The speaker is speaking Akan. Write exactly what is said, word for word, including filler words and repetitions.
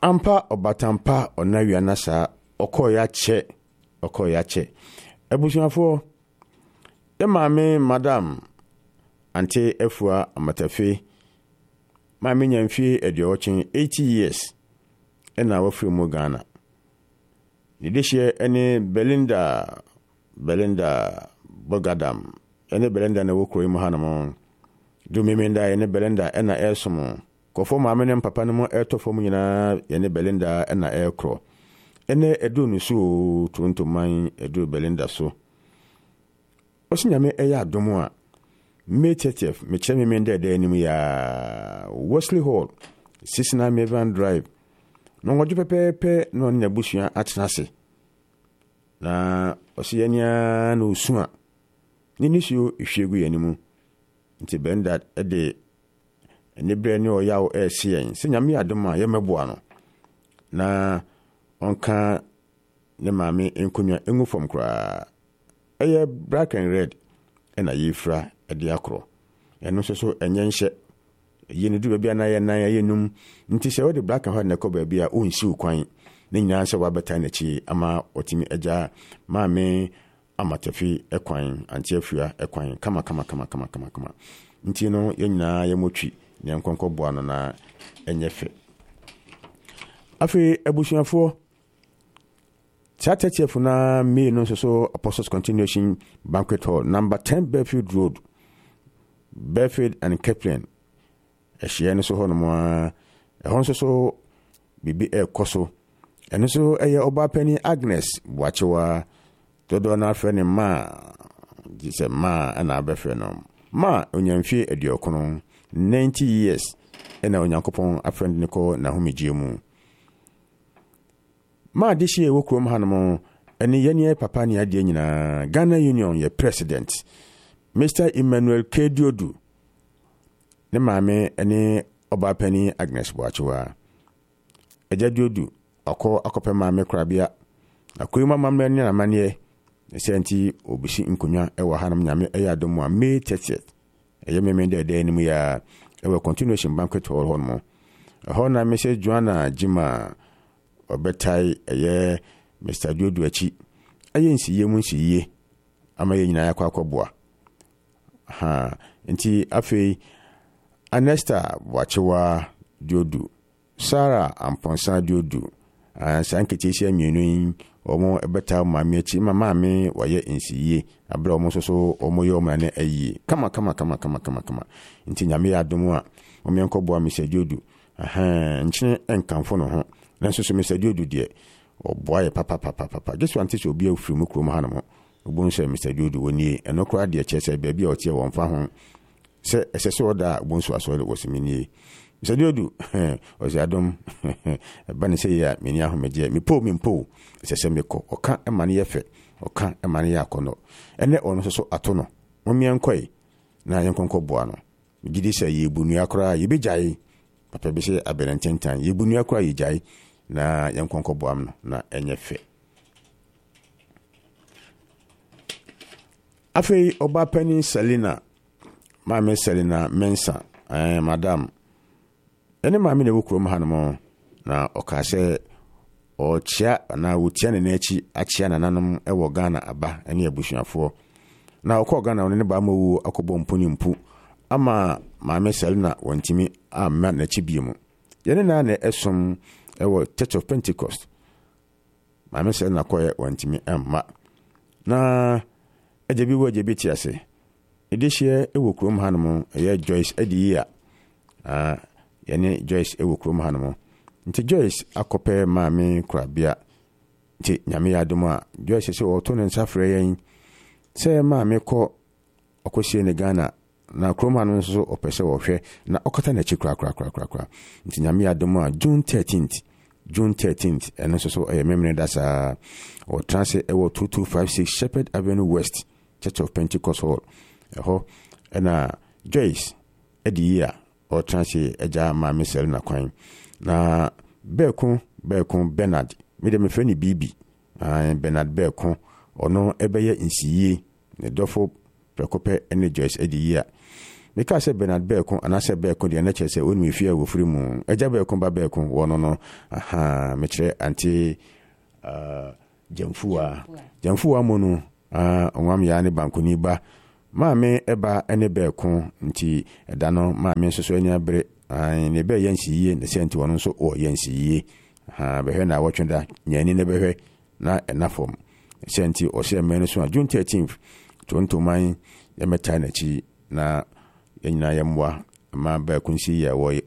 ampa obatampa onawia nasa okoya che okoya che ebusuafo e maame madam ante efua amatafe maame nyamfie ediochin eighty years ena wafiri mu Ghana nidehye ene Belinda Belinda Bogadam ene Belinda na wokro mu hanamo dumemenda ene Belinda ena esomo kofo maame ne papa no etofo mu nyina ene Belinda ena ekro ene edu nusu tuntuman edu Belinda so osinyame eya adomu a May thirtieth me chemi mende de enimu ya Wesley Hall sixty-nine Mevan Drive no ngoju pepepe no nya busua atenase na osiyania no usua ni nisio ehwegu yanimu nti Belinda ede ene bre ni oyawo esien se nyame adom a yemeboa no na onka ne maame enkonwa engu fom kra eye black and red ena yefra edi akro eno so so enye nhye yene du bia na ye nan yenum nti se wo de black and red na ko bia o nsi ukwan ne nyina se wa beta na chi ama otimi eja maame amatafi ekwan anti afua ekwan kama kama kama kama kama kama nti no ye nyina ye motwi ne nkonko boa no na enye fe afi ebusuafo Chatetief na me no so so Apostles Continuation Banquet Hall number ten Belfield Road Belfield and Kaplan ehye no so ho no mo e hon so so bibi e koso eno so eye Obapani Agnes Boachewa todo na afre ne ma dise ma ana abefre no ma onyamfie ediokono ninety years ena onyankopon afrend ne ko na homigiemu ma dishi e wokrom hanamo eni yenie papa ni ade nyina Ghana Union ye president Mister Emmanuel Kediodu ne maame eni Obapani Agnes Boachewa ejadiodu akọ akọpe maame krabia akoyima mamre ni na manie senti obisi nkonwa ewa hanam nyame eyadomu a May thirtieth eye memende de enimu ya ewa continuation banquet hall hono ho na message Joanna Jima obetai eye Mister Diodu achi aye nsiye mu nsiye ama ye nyina yakwa akọboa ha nti afei Anesta Boachewa Diodu Sarah Amponsa Diodu sanketesi amienu omo ebeta maame achi mama me waye nsiye abra omo soso omo ye omo na ayi kama kama kama kama kama kama nti nyame ya adomu a omo enkoboa Mister Diodu aha nchine enkamfo no ho nanso so Mister Diodu de oboa ye papa papa papa just want to obi afiri mu krom hanamo obo nso Mister Diodu woni enokra de chese bia otie won fa ho se esese oda obo nso aso le wosimini Mister Diodu ozi adom bani se ya meni ahomeje mi po mi po esese meko oka emane yefe oka emane yakono ene ono so ato no omi enkoi na yenkonko boa no gidi se yebunu akora yebejai papa bi se aberententan yebunu akora yejai na yenkonko boa no na enyefe afei Obapani Selina maame Selina Mensa eh madam ene maame ne wokrom hanamo na okase ochia na wotia ne nachi achia nananom ewo Ghana aba ene abusuafo na okọ Ghana one ne ba mawu akobo mponi mpu ama maame Selina wontimi amma na chibiemu yene na na esom ewo Church of Pentecost maame Selina koye wontimi amma na ejebi wo jebi tiase edehye ewokrom hanamo eye Joyce Ediya ah yene Joyce ewokrom hanamo nti Joyce akope maame krabia nti nyame ya adomu a Joyce se oto ne nsafre yen se maame ko okosie ne Ghana na krom hanu nso opese wo hwe na okota na chi kra kra kra kra kra nti nyame ya adomu a June thirteenth June thirteenth eno so so e memne dasa o transe ewo two two five six Shepherd Avenue West Church of Pentecost Hall eho ena Joyce Ediya o transe eja maame Selina kwan na Beku Beku Bernard me de me freni Bibi ah Bernard Beku ono ebeye nsiye ne dofo prekope ene Joyce Ediya meka sɛ Bernard Beeko anasɛ Beeko deɛ na kyerɛ sɛ wonu efie a wofiri mu agya Beeko ba Beeko wɔno no aha mekyerɛ anti uh, Jamfuwa Jamfuwa mu no uh, ɔnwam ya ne bankoni ba maame eba ene Beeko nti ɛda no maame nso so ani abere ne bɛ yɛnsi yie ne sɛ nti wɔno nso o yɛnsi yie ha bɛhwɛ na wɔtwenda nyani ne bɛhwɛ na ɛnafom sɛ nti ɔsɛ mɛno so June thirteenth tontoman yɛmɛta n'akyi na yɛnyina yɛmmoa ma Beeko nsi yɛ wɔ